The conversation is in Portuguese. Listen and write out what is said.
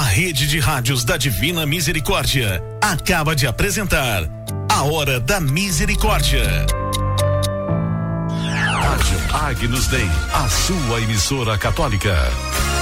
Rede de Rádios da Divina Misericórdia acaba de apresentar A Hora da Misericórdia. Rádio Agnus Dei, a sua emissora católica.